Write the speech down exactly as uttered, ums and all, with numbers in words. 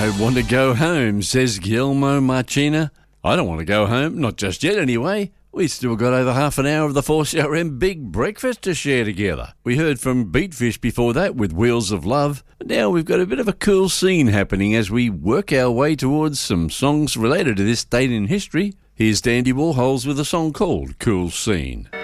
I want to go home, says Guillermo Marchena. I don't want to go home, not just yet anyway. We still got over half an hour of the four C R M Big Breakfast to share together. We heard from Beatfish before that with Wheels of Love. And now we've got a bit of a cool scene happening as we work our way towards some songs related to this date in history. Here's Dandy Warhols with a song called Cool Scene.